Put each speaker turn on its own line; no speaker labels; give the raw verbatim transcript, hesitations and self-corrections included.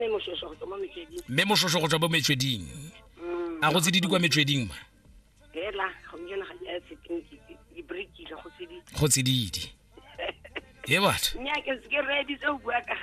Memo shosho go tsoma Metsweding.
Memo shosho go tswa mo Metsweding. A go tsididi kwa Metsweding ma.
Hela, go ngena ga ya setting di break ile go tsididi.
Go tsididi. Ye batho.
Nya ke se ke ready so bua ka